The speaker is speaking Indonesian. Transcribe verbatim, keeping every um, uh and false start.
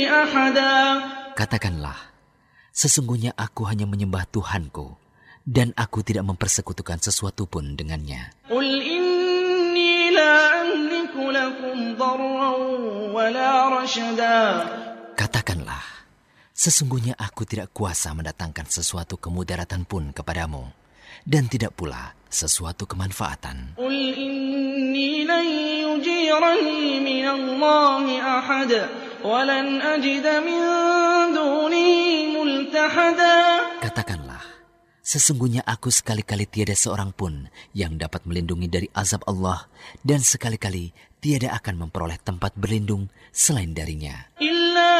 أحدا. Katakanlah, sesungguhnya aku hanya menyembah Tuhanku, dan aku tidak mempersekutukan sesuatu pun dengannya. قل إني لا أملك لكم ضرا ولا رشدا. Katakanlah, sesungguhnya aku tidak kuasa mendatangkan sesuatu kemudaratan pun kepadamu, dan tidak pula sesuatu kemanfaatan. قل إني لن يجيرني من الله أحد ولن أجد من دونه ملتحدا. Katakanlah, sesungguhnya aku sekali-kali tiada seorang pun yang dapat melindungi dari azab Allah, dan sekali-kali tiada akan memperoleh tempat berlindung selain darinya.